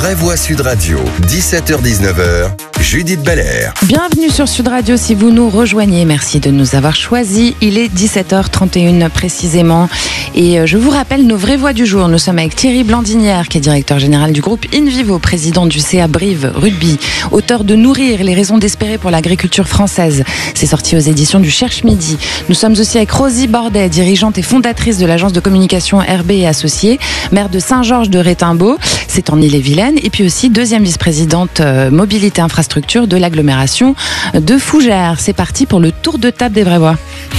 vraies voix Sud Radio, 17h-19h, Judith Belair. Bienvenue sur Sud Radio si vous nous rejoignez. Merci de nous avoir choisis. Il est 17h31 précisément. Et je vous rappelle nos vraies voix du jour. Nous sommes avec Thierry Blandinière, qui est directeur général du groupe InVivo, président du CA Brive Rugby, auteur de Nourrir, les raisons d'espérer pour l'agriculture française. C'est sorti aux éditions du Cherche Midi. Nous sommes aussi avec Rosie Bordet, dirigeante et fondatrice de l'agence de communication RB et Associés, maire de Saint-Georges de Rétimbaud, c'est en Ille-et-Vilaine, et puis aussi deuxième vice-présidente mobilité infrastructure de l'agglomération de Fougères. C'est parti pour le tour de table des vraies voix.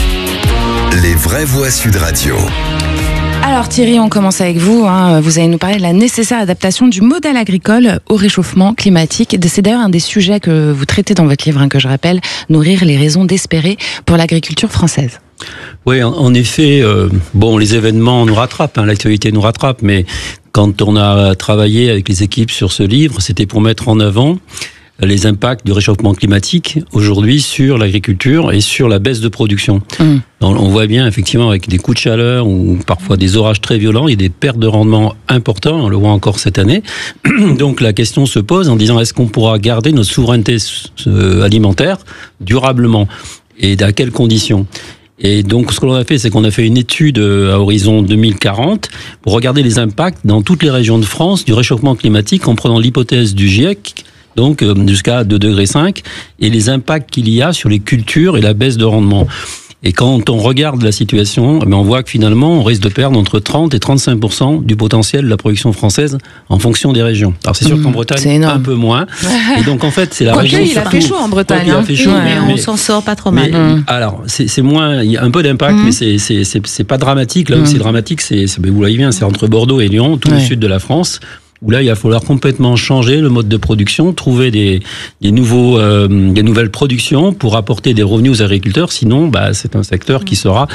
Les vraies voix Sud Radio. Alors Thierry, on commence avec vous. Vous allez nous parler de la nécessaire adaptation du modèle agricole au réchauffement climatique. C'est d'ailleurs un des sujets que vous traitez dans votre livre, que je rappelle, Nourrir, les raisons d'espérer pour l'agriculture française. Oui, en effet, les événements nous rattrapent, l'actualité nous rattrape, mais quand on a travaillé avec les équipes sur ce livre, c'était pour mettre en avant les impacts du réchauffement climatique aujourd'hui sur l'agriculture et sur la baisse de production. On voit bien effectivement avec des coups de chaleur ou parfois des orages très violents, il y a des pertes de rendement importantes, on le voit encore cette année. Donc la question se pose en disant est-ce qu'on pourra garder notre souveraineté alimentaire durablement et à quelles conditions ? Et donc, ce que l'on a fait, c'est qu'on a fait une étude à horizon 2040 pour regarder les impacts dans toutes les régions de France du réchauffement climatique en prenant l'hypothèse du GIEC, donc jusqu'à 2,5 degrés, et les impacts qu'il y a sur les cultures et la baisse de rendement. Et quand on regarde la situation, on voit que finalement, on risque de perdre entre 30 et 35% du potentiel de la production française en fonction des régions. Alors c'est sûr qu'en Bretagne, un peu moins. Et donc en fait, c'est la région. Il a fait chaud en Bretagne. Il a fait chaud, mais on s'en sort pas trop mal. Alors c'est moins, il y a un peu d'impact, mais c'est pas dramatique. Là où c'est dramatique, vous voyez bien, c'est entre Bordeaux et Lyon, tout le sud de la France, où là, il va falloir complètement changer le mode de production, trouver des nouvelles productions pour apporter des revenus aux agriculteurs. Sinon, c'est un secteur qui sera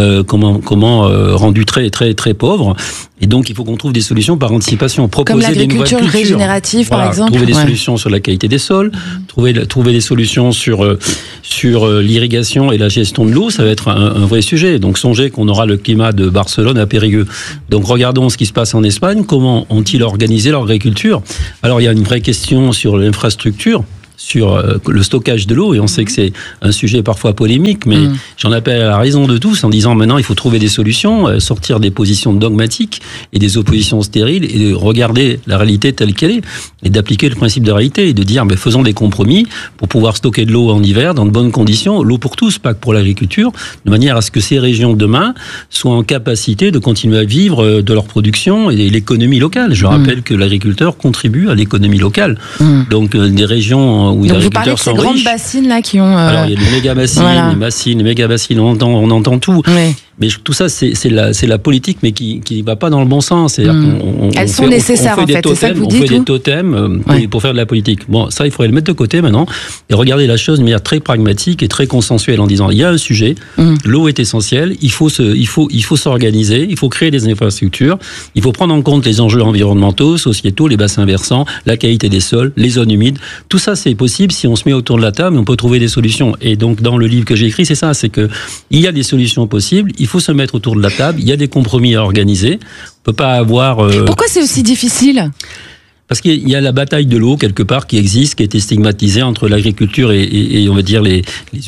rendu très très très pauvre. Et donc, il faut qu'on trouve des solutions par anticipation. Comme l'agriculture régénérative, par exemple. Trouver des solutions sur la qualité des sols, trouver des solutions sur l'irrigation et la gestion de l'eau, ça va être un vrai sujet. Donc, songez qu'on aura le climat de Barcelone à Périgueux. Donc, regardons ce qui se passe en Espagne. Comment ont-ils organisé leur agriculture ? Alors, il y a une vraie question sur l'infrastructure, sur le stockage de l'eau, et on sait que c'est un sujet parfois polémique, mais j'en appelle à la raison de tous en disant maintenant il faut trouver des solutions, sortir des positions dogmatiques et des oppositions stériles et de regarder la réalité telle qu'elle est et d'appliquer le principe de réalité et de dire faisons des compromis pour pouvoir stocker de l'eau en hiver dans de bonnes conditions, l'eau pour tous, pas que pour l'agriculture, de manière à ce que ces régions demain soient en capacité de continuer à vivre de leur production et l'économie locale. Je rappelle que l'agriculteur contribue à l'économie locale. Donc des régions où les agriculteurs sont riches. Donc vous parlez de ces grandes bassines là qui ont... Alors il y a les méga-bassines, les méga-bassines, on entend tout. Oui. Mais tout ça, c'est la politique, mais qui va pas dans le bon sens. Elles sont nécessaires, en fait, c'est ça que vous dites. On fait des totems pour faire de la politique. Bon, ça, il faudrait le mettre de côté maintenant et regarder la chose de manière très pragmatique et très consensuelle en disant, il y a un sujet, l'eau est essentielle, il faut s'organiser, il faut créer des infrastructures, il faut prendre en compte les enjeux environnementaux, sociétaux, les bassins versants, la qualité des sols, les zones humides. Tout ça, c'est possible si on se met autour de la table et on peut trouver des solutions. Et donc, dans le livre que j'ai écrit, c'est ça, c'est que il y a des solutions possibles. Il faut se mettre autour de la table, il y a des compromis à organiser. On peut pas avoir... Pourquoi c'est aussi difficile ? Parce qu'il y a la bataille de l'eau, quelque part, qui existe, qui a été stigmatisée entre l'agriculture et on va dire, les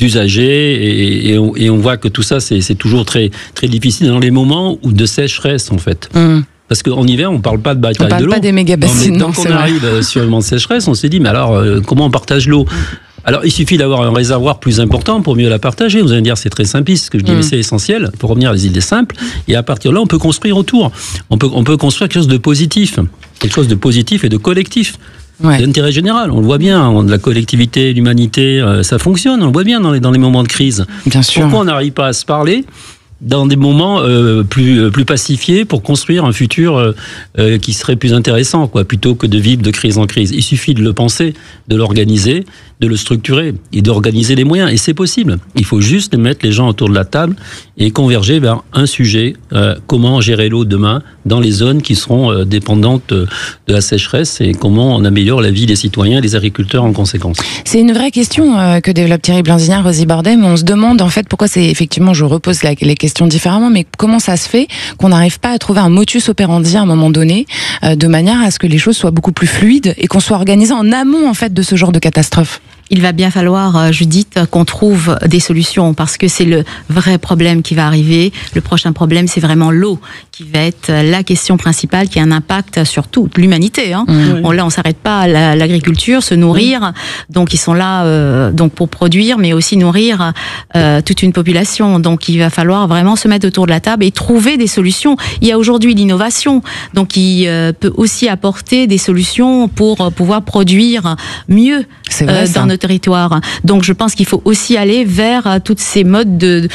usagers. Et on voit que tout ça, c'est toujours très, très difficile dans les moments de sécheresse, en fait. Parce qu'en hiver, on ne parle pas de bataille de l'eau. On ne parle pas des méga-bassines. Tant qu'on arrive sur le moment de sécheresse, on s'est dit, mais alors, comment on partage l'eau ? Alors, il suffit d'avoir un réservoir plus important pour mieux la partager. Vous allez me dire, c'est très simpliste ce que je dis, mais c'est essentiel pour revenir à des idées simples. Et à partir de là, on peut construire autour. On peut construire quelque chose de positif. Quelque chose de positif et de collectif. D'intérêt général. On le voit bien, la collectivité, l'humanité, ça fonctionne. On le voit bien dans les moments de crise. Bien sûr. Pourquoi on n'arrive pas à se parler dans des moments plus pacifiés pour construire un futur qui serait plus intéressant, plutôt que de vivre de crise en crise. Il suffit de le penser, de l'organiser, de le structurer et d'organiser les moyens. Et c'est possible. Il faut juste mettre les gens autour de la table et converger vers un sujet, comment gérer l'eau demain dans les zones qui seront dépendantes de la sécheresse et comment on améliore la vie des citoyens et des agriculteurs en conséquence. C'est une vraie question que développe Thierry Blandinière, Rosie Bordet, mais on se demande en fait pourquoi c'est effectivement, je repose les questions question différemment, mais comment ça se fait qu'on n'arrive pas à trouver un motus operandi à un moment donné, de manière à ce que les choses soient beaucoup plus fluides et qu'on soit organisé en amont en fait de ce genre de catastrophe? Il va bien falloir, Judith, qu'on trouve des solutions parce que c'est le vrai problème qui va arriver. Le prochain problème, c'est vraiment l'eau qui va être la question principale qui a un impact sur toute l'humanité. Hein. Là, on s'arrête pas à l'agriculture, se nourrir. Donc, ils sont là donc pour produire, mais aussi nourrir toute une population. Donc, il va falloir vraiment se mettre autour de la table et trouver des solutions. Il y a aujourd'hui l'innovation, donc il peut aussi apporter des solutions pour pouvoir produire mieux dans notre territoire. Donc je pense qu'il faut aussi aller vers toutes ces modes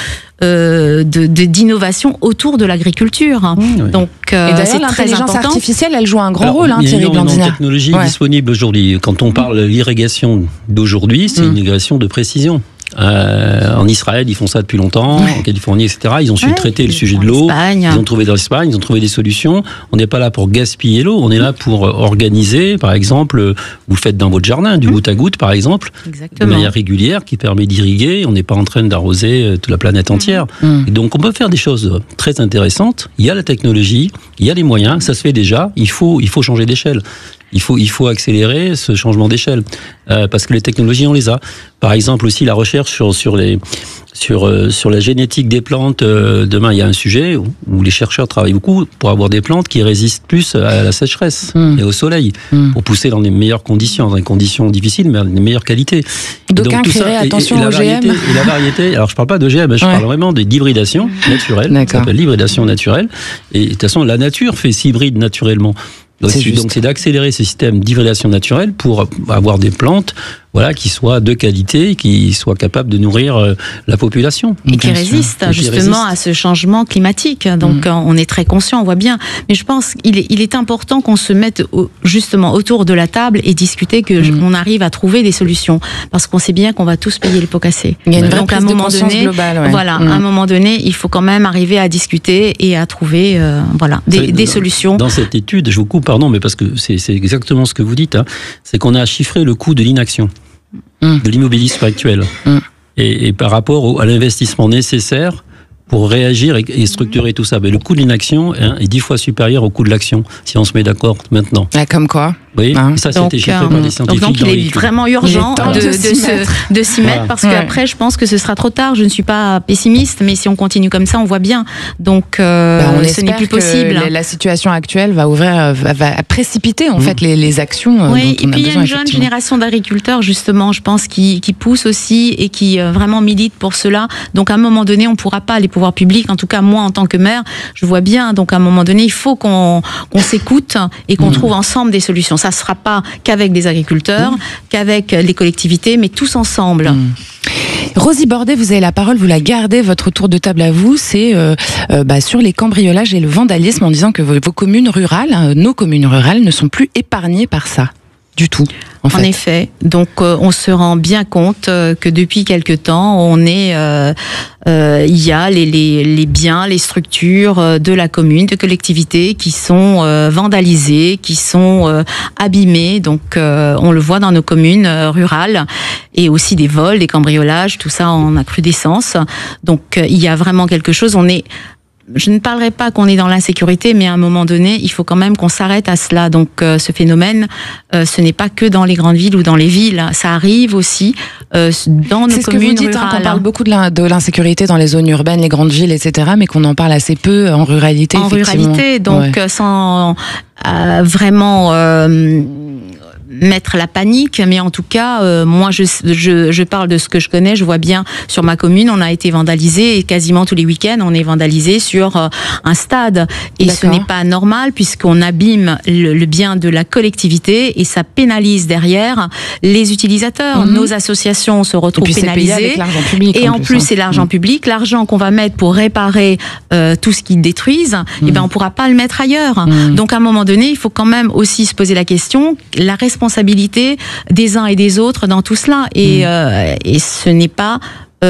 d'innovation autour de l'agriculture. Donc et d'ailleurs l'intelligence artificielle, elle joue un grand rôle, hein, Thierry Blandiner. Il y a une technologie disponible aujourd'hui. Quand on parle de l'irrigation d'aujourd'hui, c'est une irrigation de précision. En Israël, ils font ça depuis longtemps, en Californie, etc. Ils ont su traiter le sujet de l'eau. Ils ont trouvé dans l'Espagne, ils ont trouvé des solutions. On n'est pas là pour gaspiller l'eau, on est là pour organiser, par exemple, vous le faites dans votre jardin, du goutte à goutte, par exemple, de manière régulière, qui permet d'irriguer. On n'est pas en train d'arroser toute la planète entière. Et donc, on peut faire des choses très intéressantes. Il y a la technologie, il y a les moyens, ça se fait déjà. Il faut changer d'échelle. Il faut accélérer ce changement d'échelle parce que les technologies on les a. Par exemple aussi la recherche sur la génétique des plantes. Demain il y a un sujet où les chercheurs travaillent beaucoup pour avoir des plantes qui résistent plus à la sécheresse et au soleil pour pousser dans les meilleures conditions, dans des conditions difficiles mais dans les meilleures qualités. D'aucuns crieraient attention aux GM. Et la variété. Alors je parle pas de GM, je parle vraiment d'hybridation naturelle. Ça s'appelle l'hybridation naturelle. Et de toute façon la nature fait s'hybride naturellement. Donc c'est d'accélérer ce système d'hybridation naturelle pour avoir des plantes qui soient de qualité, qui soient capables de nourrir la population. Et qui résistent justement à ce changement climatique. Donc on est très conscient, on voit bien. Mais je pense qu'il est important qu'on se mette justement autour de la table et discuter qu'on arrive à trouver des solutions. Parce qu'on sait bien qu'on va tous payer les pots cassés. Il y a une vraie prise de conscience globale. À un moment donné, il faut quand même arriver à discuter et à trouver des solutions. Dans cette étude, je vous coupe, pardon, mais parce que c'est exactement ce que vous dites, c'est qu'on a chiffré le coût de l'inaction. De l'immobilisme actuel et par rapport à l'investissement nécessaire pour réagir et structurer tout ça. Mais le coût de l'inaction est 10 fois supérieur au coût de l'action, si on se met d'accord maintenant. Comme quoi. Oui, ça c'était chiffré par des scientifiques. Donc il est vraiment urgent de s'y mettre parce qu'après je pense que ce sera trop tard. Je ne suis pas pessimiste, mais si on continue comme ça, on voit bien. Donc ce n'est plus possible. La situation actuelle va précipiter en fait les actions. Oui, et puis il y a une jeune génération d'agriculteurs justement, je pense, qui pousse aussi et qui vraiment milite pour cela. Donc à un moment donné, on pourra pas, les pouvoirs publics, en tout cas moi en tant que maire, je vois bien. Donc à un moment donné, il faut qu'on s'écoute et qu'on trouve ensemble des solutions. Ça ne sera pas qu'avec des agriculteurs, qu'avec les collectivités, mais tous ensemble. Rosie Bordet, vous avez la parole, vous la gardez, votre tour de table à vous, c'est sur les cambriolages et le vandalisme, en disant que vos communes rurales, nos communes rurales, ne sont plus épargnées par ça. Du tout. En effet. Donc, on se rend bien compte que depuis quelque temps, il y a les biens, les structures de la commune, de collectivité qui sont vandalisées, qui sont abîmées. Donc, on le voit dans nos communes rurales et aussi des vols, des cambriolages, tout ça en accrudescence. Donc, il y a vraiment quelque chose. Je ne parlerai pas qu'on est dans l'insécurité, mais à un moment donné, il faut quand même qu'on s'arrête à cela. Donc, ce phénomène, ce n'est pas que dans les grandes villes ou dans les villes. Ça arrive aussi dans nos communes rurales. C'est ce que vous dites, qu'on parle beaucoup de l'insécurité dans les zones urbaines, les grandes villes, etc., mais qu'on en parle assez peu en ruralité. En ruralité, donc sans vraiment mettre la panique, mais en tout cas, moi je parle de ce que je connais, je vois bien sur ma commune, on a été vandalisé et quasiment tous les week-ends on est vandalisé sur un stade et ce n'est pas normal puisqu'on abîme le bien de la collectivité et ça pénalise derrière les utilisateurs. Nos associations se retrouvent pénalisées et en plus c'est l'argent public, l'argent qu'on va mettre pour réparer tout ce qu'ils détruisent, et ben on pourra pas le mettre ailleurs. Donc à un moment donné, il faut quand même aussi se poser la question, la responsabilité des uns et des autres dans tout cela et ce n'est pas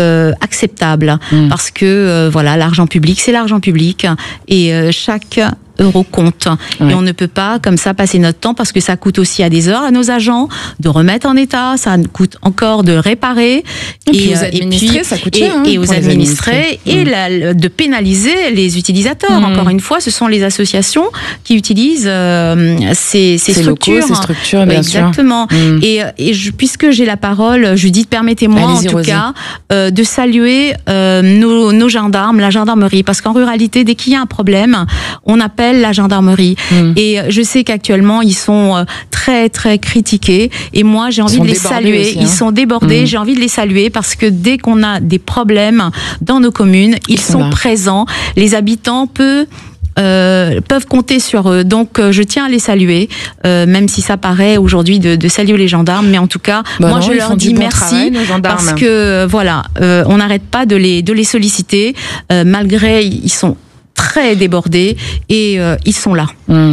acceptable parce que l'argent public c'est l'argent public et chaque euro compte. Et on ne peut pas comme ça passer notre temps parce que ça coûte aussi à des heures à nos agents de remettre en état, ça coûte encore de réparer. Et puis aux administrés, ça coûte cher. Et aux administrés, de pénaliser les utilisateurs. Encore une fois, ce sont les associations qui utilisent ces structures. Locaux, ces structures, bien exactement. sûr. Et puisque j'ai la parole, Judith, permettez-moi en tout cas de saluer nos gendarmes, la gendarmerie, parce qu'en ruralité, dès qu'il y a un problème, on appelle la gendarmerie. Et je sais qu'actuellement, ils sont très, très critiqués. Et moi, j'ai envie de les saluer. Aussi, Ils sont débordés. J'ai envie de les saluer parce que dès qu'on a des problèmes dans nos communes, ils sont présents. Les habitants peuvent compter sur eux. Donc, je tiens à les saluer, même si ça paraît aujourd'hui de saluer les gendarmes. Mais en tout cas, moi, je leur dis merci parce que, voilà, on n'arrête pas de les solliciter, malgré ils sont très débordés et ils sont là.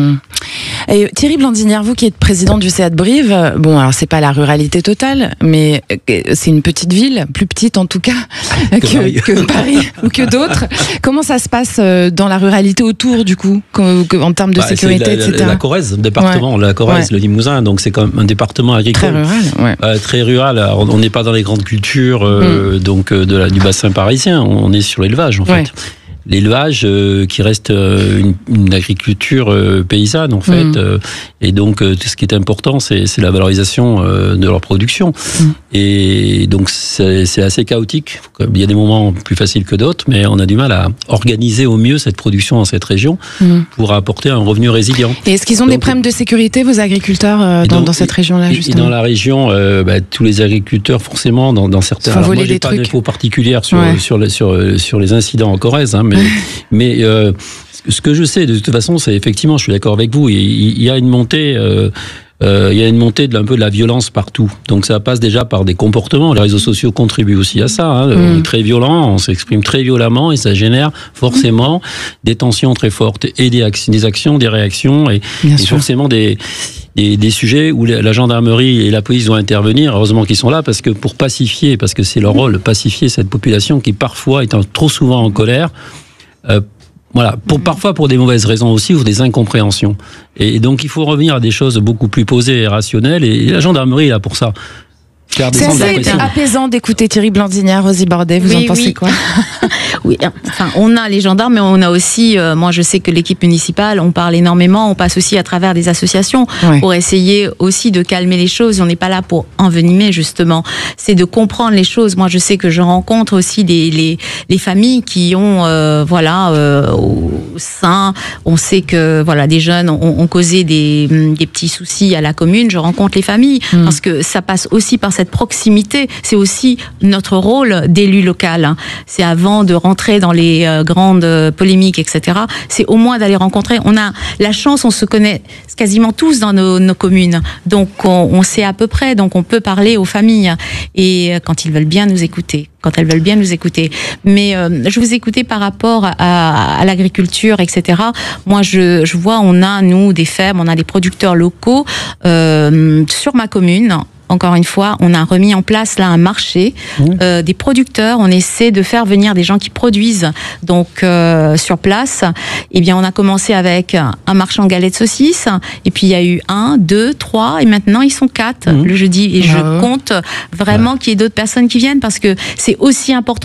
Et Thierry Blandinière, vous qui êtes président du CA de Brive, bon, alors c'est pas la ruralité totale, mais c'est une petite ville, plus petite en tout cas que Paris ou que d'autres. Comment ça se passe dans la ruralité autour, du coup, en termes de sécurité, etc. La Corrèze, département, la Corrèze, le Limousin, donc c'est quand même un département agricole. Très rural, très rural. Alors, on n'est pas dans les grandes cultures donc du bassin parisien, on est sur l'élevage en fait. L'élevage qui reste une agriculture paysanne en fait, et donc tout ce qui est important c'est la valorisation de leur production. Et donc c'est assez chaotique. Il y a des moments plus faciles que d'autres, mais on a du mal à organiser au mieux cette production dans cette région pour apporter un revenu résilient. Et est-ce qu'ils ont des problèmes de sécurité, vos agriculteurs, dans cette région-là justement? Et dans la région, tous les agriculteurs forcément dans certains. Moi j'ai pas d'infos particulières sur les incidents en Corrèze, hein, mais ce que je sais de toute façon, c'est effectivement, je suis d'accord avec vous, il y a une montée. Il y a une montée un peu de la violence partout. Donc ça passe déjà par des comportements. Les réseaux sociaux contribuent aussi à ça. On est très violent, on s'exprime très violemment et ça génère forcément des tensions très fortes et des actions, des réactions et forcément des sujets où la gendarmerie et la police doivent intervenir. Heureusement qu'ils sont là parce que c'est leur rôle, pacifier cette population qui parfois est trop souvent en colère. Parfois pour des mauvaises raisons aussi ou des incompréhensions. Et donc il faut revenir à des choses beaucoup plus posées et rationnelles. Et la gendarmerie est là pour ça. C'est assez apaisant d'écouter Thierry Blandinière, Rosie Bordet. Vous en pensez quoi? Oui, enfin, on a les gendarmes, mais on a aussi, moi je sais que l'équipe municipale, on parle énormément, on passe aussi à travers des associations pour essayer aussi de calmer les choses. On n'est pas là pour envenimer justement, c'est de comprendre les choses. Moi je sais que je rencontre aussi les familles qui ont, au sein, on sait que des jeunes ont causé des petits soucis à la commune. Je rencontre les familles parce que ça passe aussi par cette proximité. C'est aussi notre rôle d'élu local. C'est avant de rentrer dans les grandes polémiques, etc. C'est au moins d'aller rencontrer. On a la chance, on se connaît quasiment tous dans nos communes. Donc, on sait à peu près. Donc, on peut parler aux familles. Et quand ils veulent bien nous écouter. Quand elles veulent bien nous écouter. Mais je vous écoutais par rapport à l'agriculture, etc. Moi, je vois, on a, nous, des fermes, on a des producteurs locaux sur ma commune. Encore une fois, on a remis en place là un marché des producteurs. On essaie de faire venir des gens qui produisent donc sur place. Eh bien, on a commencé avec un marchand galette saucisses, et puis il y a eu 1, 2, 3, et maintenant ils sont 4 le jeudi. Et je compte vraiment qu'il y ait d'autres personnes qui viennent parce que c'est aussi important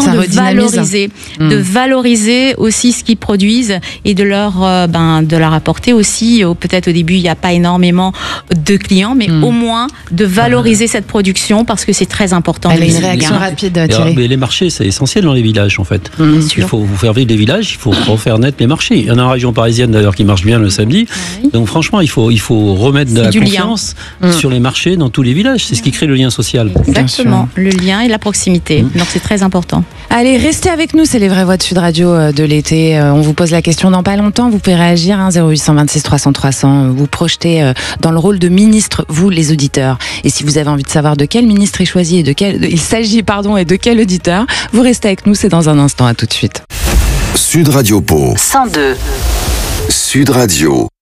de valoriser aussi ce qu'ils produisent et de leur apporter aussi. Peut-être au début il n'y a pas énormément de clients, mais au moins de valoriser cette production parce que c'est très important. Elle a une réaction rapide, Thierry. Mais les marchés, c'est essentiel dans les villages en fait. Il faut vous faire vivre des villages, il faut refaire naître les marchés. Il y en a en région parisienne d'ailleurs qui marche bien le samedi. Donc franchement, il faut remettre de la confiance sur les marchés dans tous les villages. C'est ce qui crée le lien social. Exactement, le lien et la proximité. Donc c'est très important. Allez, restez avec nous, c'est les vraies voix de Sud Radio de l'été. On vous pose la question dans pas longtemps. Vous pouvez réagir 0826 300 300. Vous projetez dans le rôle de ministre, vous les auditeurs. Et si vous avez envie de savoir de quel ministre est choisi et de quel auditeur, vous restez avec nous, c'est dans un instant, à tout de suite. Sud Radio Pau 102. Sud Radio.